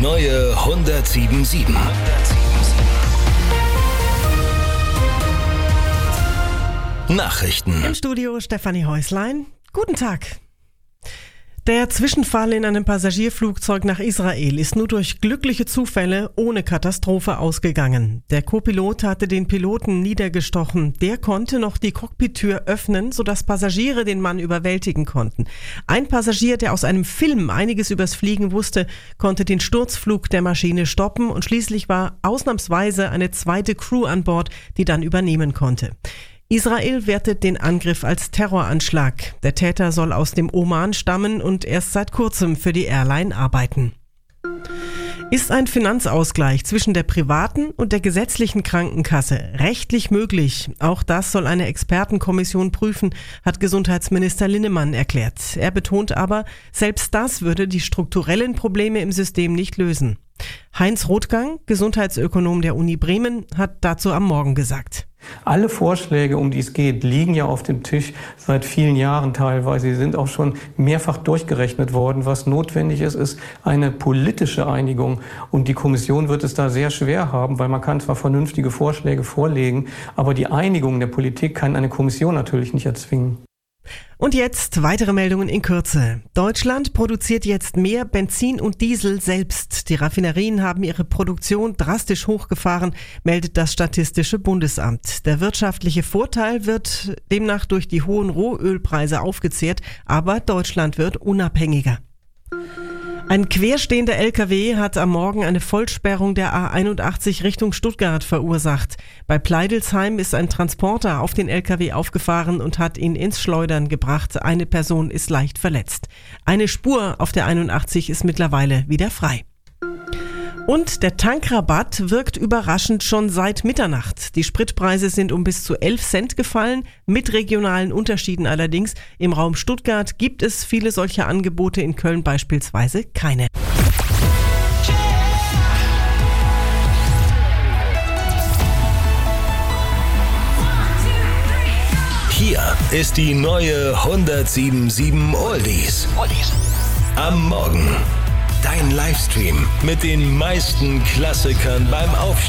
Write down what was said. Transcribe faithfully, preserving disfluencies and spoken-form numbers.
neue hundertsieben Komma sieben. Nachrichten. Im Studio Stefanie Häuslein. Guten Tag. Der Zwischenfall in einem Passagierflugzeug nach Israel ist nur durch glückliche Zufälle ohne Katastrophe ausgegangen. Der Co-Pilot hatte den Piloten niedergestochen. Der konnte noch die Cockpittür öffnen, sodass Passagiere den Mann überwältigen konnten. Ein Passagier, der aus einem Film einiges übers Fliegen wusste, konnte den Sturzflug der Maschine stoppen und schließlich war ausnahmsweise eine zweite Crew an Bord, die dann übernehmen konnte. Israel wertet den Angriff als Terroranschlag. Der Täter soll aus dem Oman stammen und erst seit kurzem für die Airline arbeiten. Ist ein Finanzausgleich zwischen der privaten und der gesetzlichen Krankenkasse rechtlich möglich? Auch das soll eine Expertenkommission prüfen, hat Gesundheitsminister Linnemann erklärt. Er betont aber, selbst das würde die strukturellen Probleme im System nicht lösen. Heinz Rothgang, Gesundheitsökonom der Uni Bremen, hat dazu am Morgen gesagt. Alle Vorschläge, um die es geht, liegen ja auf dem Tisch seit vielen Jahren teilweise. Sie sind auch schon mehrfach durchgerechnet worden. Was notwendig ist, ist eine politische Einigung. Und die Kommission wird es da sehr schwer haben, weil man kann zwar vernünftige Vorschläge vorlegen, aber die Einigung der Politik kann eine Kommission natürlich nicht erzwingen. Und jetzt weitere Meldungen in Kürze. Deutschland produziert jetzt mehr Benzin und Diesel selbst. Die Raffinerien haben ihre Produktion drastisch hochgefahren, meldet das Statistische Bundesamt. Der wirtschaftliche Vorteil wird demnach durch die hohen Rohölpreise aufgezehrt, aber Deutschland wird unabhängiger. Ein querstehender L K W hat am Morgen eine Vollsperrung der A einundachtzig Richtung Stuttgart verursacht. Bei Pleidelsheim ist ein Transporter auf den L K W aufgefahren und hat ihn ins Schleudern gebracht. Eine Person ist leicht verletzt. Eine Spur auf der einundachtzig ist mittlerweile wieder frei. Und der Tankrabatt wirkt überraschend schon seit Mitternacht. Die Spritpreise sind um bis zu elf Cent gefallen, mit regionalen Unterschieden allerdings. Im Raum Stuttgart gibt es viele solcher Angebote, in Köln beispielsweise keine. Hier ist die neue hundertsieben Komma sieben Oldies. Am Morgen. Dein Livestream mit den meisten Klassikern beim Aufstehen.